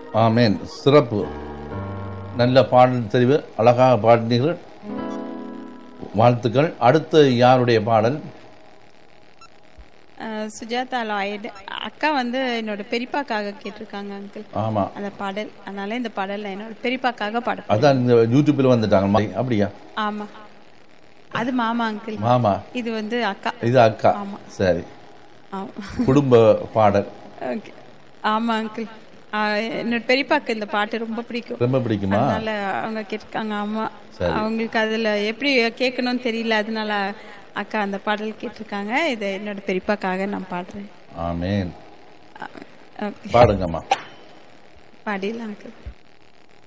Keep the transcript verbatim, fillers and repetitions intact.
ஆமேன். சிறப்பு. நல்ல பாடல் தெரிவு, அழகாக பாடினீர்கள், வாழ்த்துக்கள். அடுத்து யாருடைய பாடல்? சுஜாதா லாய்டு அக்கா வந்து என்னோட பெரியப்பாக்காக கேட்டிருக்காங்க அங்கிள். ஆமா, அந்த பாடல். அதனால இந்த பாடல் என்னோட பெரியப்பாக்காக பாட. அதான் இந்த யூடியூப்ல வந்துட்டாங்க. அப்படியா? ஆமா, அது மாமா அங்கிள். மாமா. இது வந்து அக்கா. இது அக்கா. ஆமா, சரி. ஆமா, குடும்ப பாடல். ஓகே. ஆமா அங்கிள், என்னோட பெரியப்பாக்கு இந்த பாட்டு ரொம்ப பிடிக்கும். ரொம்ப பிடிக்குமா? அதனால அவங்க கேட்டிருக்காங்க. ஆமா, அவங்களுக்கு அதுல எப்படி கேட்கணும்னு தெரியல, அதனால அக்கா அந்த பாடல் கேட்டிருக்காங்க. இதை என்னோட பெரியப்பாக்காக நான் பாடுறேன். ஆமேன். பாடுங்கம்மா. பாடிடலாம் அங்கிள்.